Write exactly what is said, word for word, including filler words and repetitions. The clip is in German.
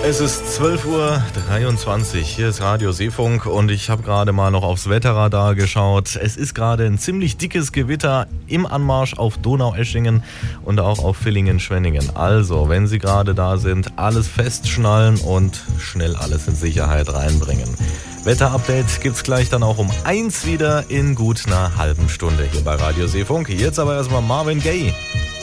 Es ist zwölf Uhr dreiundzwanzig, hier ist Radio Seefunk und ich habe gerade mal noch aufs Wetterradar geschaut. Es ist gerade ein ziemlich dickes Gewitter im Anmarsch auf Donaueschingen und auch auf Villingen-Schwenningen. Also, wenn Sie gerade da sind, alles festschnallen und schnell alles in Sicherheit reinbringen. Wetterupdate gibt's gleich dann auch um eins wieder in gut einer halben Stunde hier bei Radio Seefunk. Jetzt aber erstmal Marvin Gaye.